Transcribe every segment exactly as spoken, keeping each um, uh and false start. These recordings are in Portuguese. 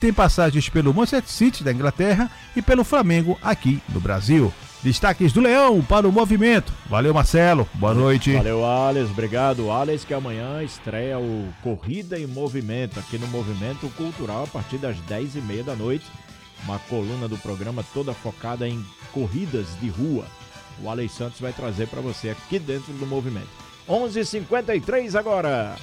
tem passagens pelo Manchester City da Inglaterra e pelo Flamengo aqui no Brasil. Destaques do Leão para o movimento. Valeu, Marcelo. Boa noite. Valeu, Alex. Obrigado, Alex, que amanhã estreia o Corrida em Movimento, aqui no Movimento Cultural, a partir das dez e meia da noite. Uma coluna do programa toda focada em corridas de rua. O Alex Santos vai trazer para você aqui dentro do Movimento. onze e cinquenta e três agora.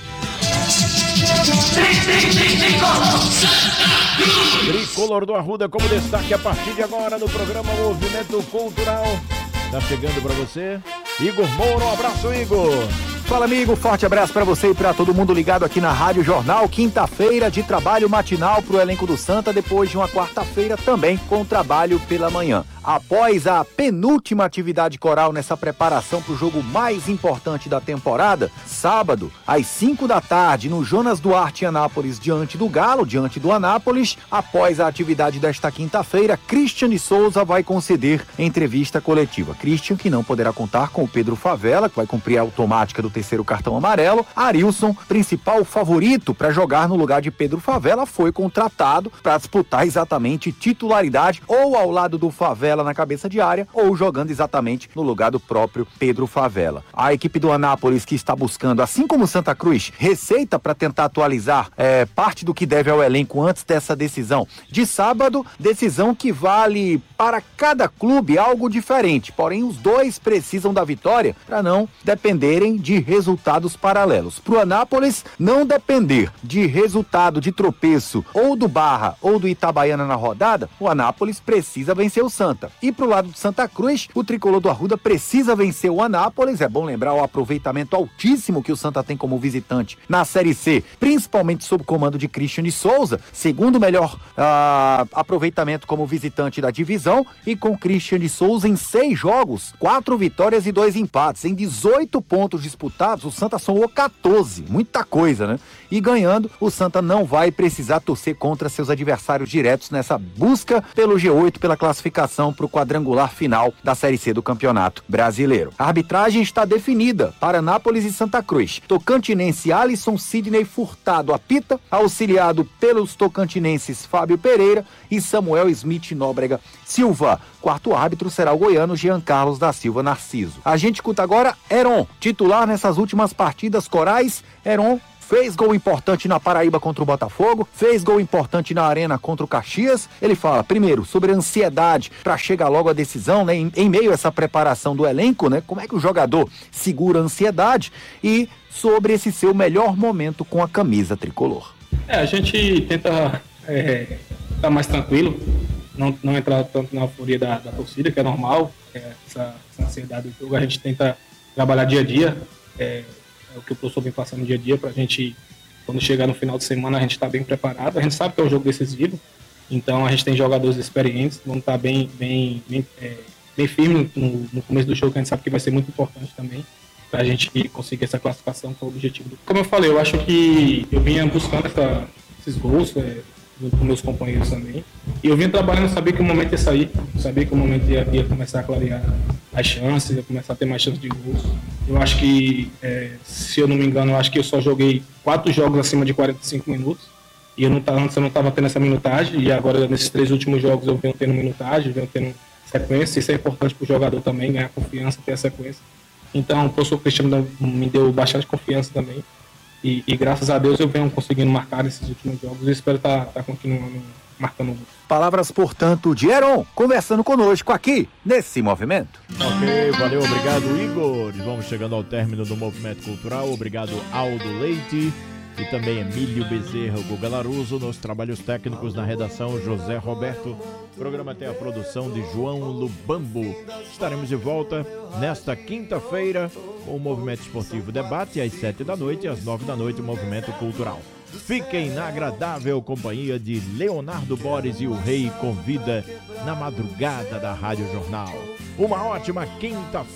Tricolor do Arruda como destaque a partir de agora no programa Movimento Cultural. Tá chegando para você Igor Moura. Um abraço, Igor. Fala, amigo, forte abraço para você e para todo mundo ligado aqui na Rádio Jornal. Quinta-feira de trabalho matinal pro elenco do Santa, depois de uma quarta-feira também com trabalho pela manhã. Após a penúltima atividade coral nessa preparação para o jogo mais importante da temporada, sábado, às cinco da tarde, no Jonas Duarte, em Anápolis, diante do Galo, diante do Anápolis, após a atividade desta quinta-feira, Christian de Souza vai conceder entrevista coletiva. Christian, que não poderá contar com o Pedro Favela, que vai cumprir a automática do terceiro cartão amarelo. Arilson, principal favorito para jogar no lugar de Pedro Favela, foi contratado para disputar exatamente titularidade ou ao lado do Favela na cabeça de área ou jogando exatamente no lugar do próprio Pedro Favela. A equipe do Anápolis, que está buscando, assim como Santa Cruz, receita para tentar atualizar é, parte do que deve ao elenco antes dessa decisão de sábado, decisão que vale para cada clube algo diferente, porém os dois precisam da vitória para não dependerem de resultados paralelos. Para o Anápolis não depender de resultado de tropeço ou do Barra ou do Itabaiana na rodada, o Anápolis precisa vencer o Santa. E pro lado do Santa Cruz, o tricolor do Arruda precisa vencer o Anápolis. É bom lembrar o aproveitamento altíssimo que o Santa tem como visitante na Série C, principalmente sob o comando de Christian de Souza, segundo melhor uh, aproveitamento como visitante da divisão, e com Christian de Souza em seis jogos, quatro vitórias e dois empates. Em dezoito pontos disputados, o Santa somou quatorze, muita coisa, né? E ganhando, o Santa não vai precisar torcer contra seus adversários diretos nessa busca pelo G oito, pela classificação para o quadrangular final da Série C do Campeonato Brasileiro. A arbitragem está definida para Anápolis e Santa Cruz. Tocantinense Alisson Sidney Furtado apita, auxiliado pelos tocantinenses Fábio Pereira e Samuel Smith Nóbrega Silva. Quarto árbitro será o goiano Jean Carlos da Silva Narciso. A gente escuta agora Heron, titular nessas últimas partidas corais. Heron fez gol importante na Paraíba contra o Botafogo, fez gol importante na Arena contra o Caxias. Ele fala, primeiro, sobre a ansiedade para chegar logo à decisão, né, em, em meio a essa preparação do elenco, né, como é que o jogador segura a ansiedade, e sobre esse seu melhor momento com a camisa tricolor. É, a gente tenta é, ficar mais tranquilo, não, não entrar tanto na euforia da, da torcida, que é normal, é, essa, essa ansiedade do jogo. A gente tenta trabalhar dia a dia, é, é o que o professor vem passando dia a dia para a gente, quando chegar no final de semana, a gente está bem preparado. A gente sabe que é um jogo decisivo, então a gente tem jogadores experientes, vão estar bem, bem, bem, é, bem firmes no, no começo do jogo, que a gente sabe que vai ser muito importante também para a gente conseguir essa classificação, que é o objetivo. Como eu falei, eu acho que eu vinha buscando essa, esses gols, é, junto com meus companheiros também. E eu vinha trabalhando, sabia que o momento ia sair, sabia que o momento ia, ia começar a clarear as chances, ia começar a ter mais chances de gols. Eu acho que, é, se eu não me engano, eu acho que eu só joguei quatro jogos acima de quarenta e cinco minutos. E eu não, antes eu não estava tendo essa minutagem, e agora nesses três últimos jogos eu venho tendo minutagem, venho tendo sequência. Isso é importante para o jogador também, ganhar confiança, ter a sequência. Então o professor Cristiano me deu bastante confiança também. E, e graças a Deus eu venho conseguindo marcar nesses últimos jogos e espero estar tá, tá continuando marcando. Palavras, portanto, de Heron, conversando conosco aqui nesse movimento. Ok, valeu, obrigado, Igor. E vamos chegando ao término do Movimento Cultural. Obrigado, Aldo Leite e também Emílio Bezerra, Guga Laruso, nos trabalhos técnicos, na redação José Roberto. O programa tem a produção de João Lubambo. Estaremos de volta nesta quinta-feira com o Movimento Esportivo Debate, às sete da noite e às nove da noite, o Movimento Cultural. Fiquem na agradável companhia de Leonardo Boris e o Rei Convida na madrugada da Rádio Jornal. Uma ótima quinta-feira.